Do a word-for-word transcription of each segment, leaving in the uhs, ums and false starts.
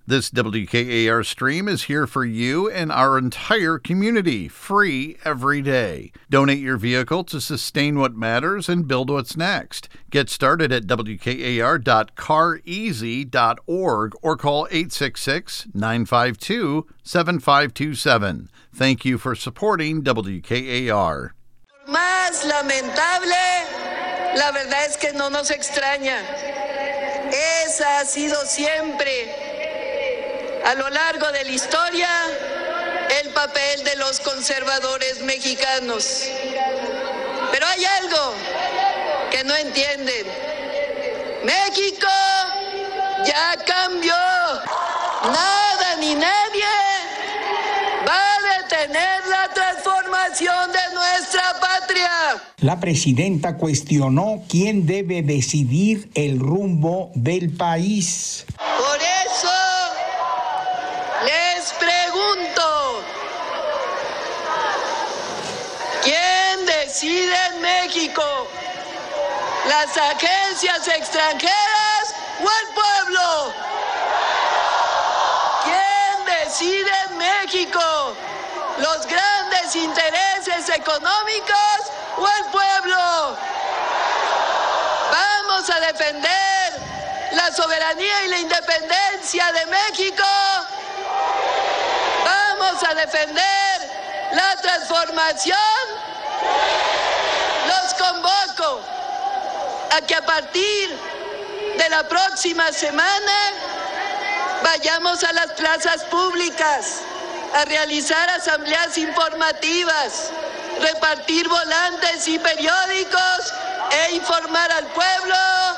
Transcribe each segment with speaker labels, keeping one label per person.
Speaker 1: This W K A R stream is here for you and our entire community, free every day. Donate your vehicle to sustain what matters and build what's next. Get started at W K A R dot car easy dot org or call eight six six, nine five two, seven five two seven. Thank you for supporting W K A R.
Speaker 2: Más lamentable, la verdad es que no nos extraña. Esa ha sido siempre, a lo largo de la historia, el papel de los conservadores mexicanos. Pero hay algo que no entienden. México ya cambió. Nada ni nadie va a detener la transformación de nuestra patria.
Speaker 3: La presidenta cuestionó quién debe decidir el rumbo del país.
Speaker 2: Por eso les pregunto, ¿quién decide en México? ¿Las agencias extranjeras o el pueblo? ¿Quién decide en México? ¿Los grandes intereses económicos o el pueblo? Vamos a defender la soberanía y la independencia de México. Vamos a defender la transformación. Los convoco a que a partir de la próxima semana vayamos a las plazas públicas a realizar asambleas informativas, repartir volantes y periódicos e informar al pueblo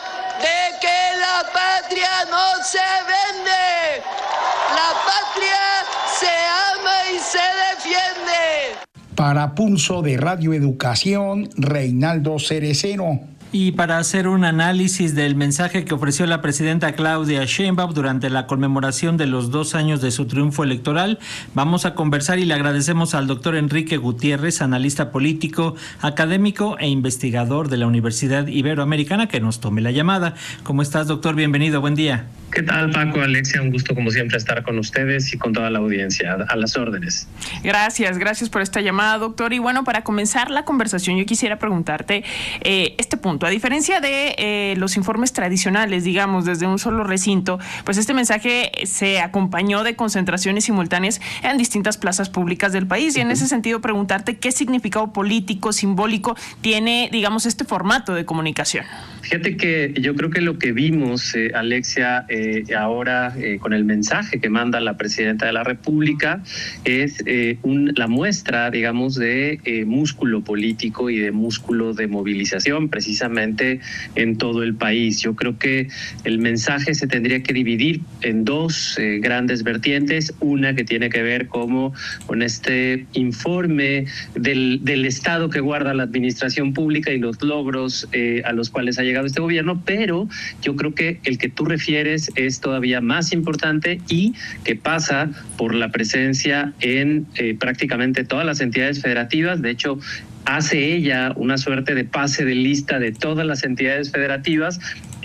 Speaker 2: de que la patria no se vende. La patria se ama y se defiende.
Speaker 3: Para Pulso de Radio Educación, Reinaldo Cereceno.
Speaker 4: Y para hacer un análisis del mensaje que ofreció la presidenta Claudia Sheinbaum durante la conmemoración de los dos años de su triunfo electoral, vamos a conversar y le agradecemos al doctor Enrique Gutiérrez, analista político, académico e investigador de la Universidad Iberoamericana, que nos tome la llamada. ¿Cómo estás, doctor? Bienvenido, buen día.
Speaker 5: ¿Qué tal, Paco, Alexia? Un gusto, como siempre, estar con ustedes y con toda la audiencia. A las órdenes.
Speaker 6: Gracias, gracias por esta llamada, doctor. Y bueno, para comenzar la conversación, yo quisiera preguntarte eh, este punto. A diferencia de eh, los informes tradicionales, digamos, desde un solo recinto, pues este mensaje se acompañó de concentraciones simultáneas en distintas plazas públicas del país. Y en ese sentido, preguntarte qué significado político, simbólico tiene, digamos, este formato de comunicación.
Speaker 5: Fíjate que yo creo que lo que vimos, eh, Alexia, eh, ahora eh, con el mensaje que manda la presidenta de la República es eh, un, la muestra, digamos, de eh, músculo político y de músculo de movilización precisamente en todo el país. Yo creo que el mensaje se tendría que dividir en dos eh, grandes vertientes. Una que tiene que ver como con este informe del, del estado que guarda la administración pública y los logros eh, a los cuales ha llegado este gobierno, pero yo creo que el que tú refieres es todavía más importante y que pasa por la presencia en eh, prácticamente todas las entidades federativas. De hecho, hace ella una suerte de pase de lista de todas las entidades federativas.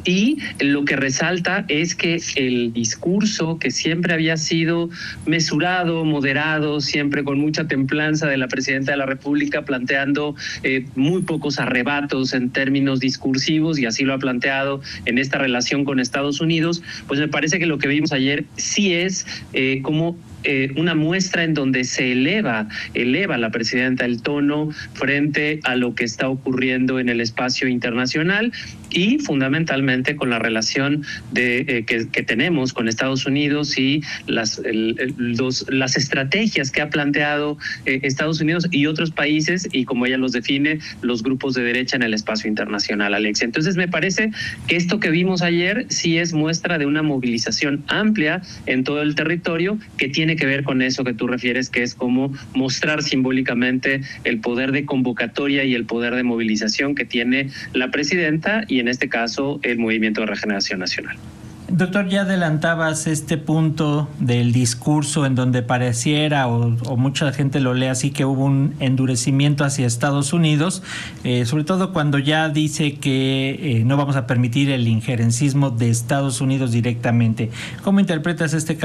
Speaker 5: Y lo que resalta es que el discurso que siempre había sido mesurado, moderado, siempre con mucha templanza de la presidenta de la República, planteando eh, muy pocos arrebatos en términos discursivos, y así lo ha planteado en esta relación con Estados Unidos, pues me parece que lo que vimos ayer sí es eh, como Eh, una muestra en donde se eleva, eleva la presidenta el tono frente a lo que está ocurriendo en el espacio internacional y fundamentalmente con la relación de, eh, que, que tenemos con Estados Unidos y las, el, el, los, las estrategias que ha planteado eh, Estados Unidos y otros países, y como ella los define, los grupos de derecha en el espacio internacional, Alexia. Entonces me parece que esto que vimos ayer sí es muestra de una movilización amplia en todo el territorio que tiene que ver con eso que tú refieres, que es como mostrar simbólicamente el poder de convocatoria y el poder de movilización que tiene la presidenta y en este caso el Movimiento de Regeneración Nacional.
Speaker 4: Doctor, ya adelantabas este punto del discurso en donde pareciera, o, o mucha gente lo lee así, que hubo un endurecimiento hacia Estados Unidos, eh, sobre todo cuando ya dice que eh, no vamos a permitir el injerencismo de Estados Unidos directamente. ¿Cómo interpretas este caso?